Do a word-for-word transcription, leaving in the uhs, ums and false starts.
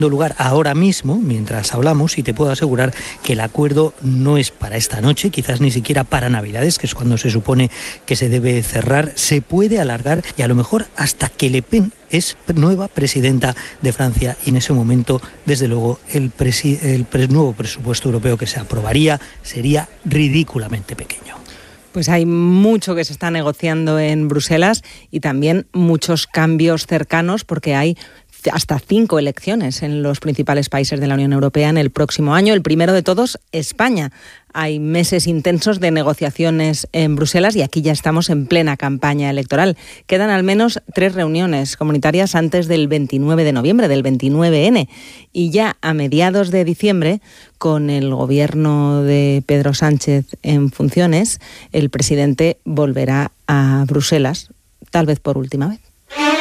lugar ahora mismo, mientras hablamos, y te puedo asegurar que el acuerdo no es para esta noche, quizás ni siquiera para Navidades, que es cuando se supone que se debe cerrar, se puede alargar y a lo mejor hasta que Le Pen es nueva presidenta de Francia y en ese momento, desde luego, el, presi- el pre- nuevo presupuesto europeo que se aprobaría sería ridículamente pequeño. Pues hay mucho que se está negociando en Bruselas y también muchos cambios cercanos porque hay hasta cinco elecciones en los principales países de la Unión Europea en el próximo año. El primero de todos, España. Hay meses intensos de negociaciones en Bruselas y aquí ya estamos en plena campaña electoral. Quedan al menos tres reuniones comunitarias antes del veintinueve de noviembre, del veintinueve ene. Y ya a mediados de diciembre, con el gobierno de Pedro Sánchez en funciones, el presidente volverá a Bruselas, tal vez por última vez.